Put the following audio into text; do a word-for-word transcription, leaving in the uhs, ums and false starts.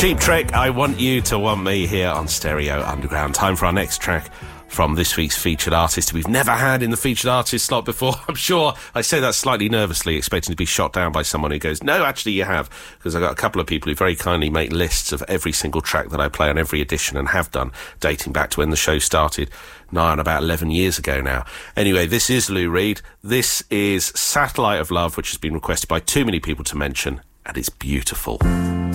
Cheap Trick, I Want You to Want Me here on Stereo Underground. Time for our next track from this week's featured artist we've never had in the featured artist slot before. I'm sure I say that slightly nervously, expecting to be shot down by someone who goes, no, actually you have, because I've got a couple of people who very kindly make lists of every single track that I play on every edition, and have done, dating back to when the show started, nigh on about eleven years ago now. Anyway, this is Lou Reed. This is Satellite of Love, which has been requested by too many people to mention, and it's beautiful.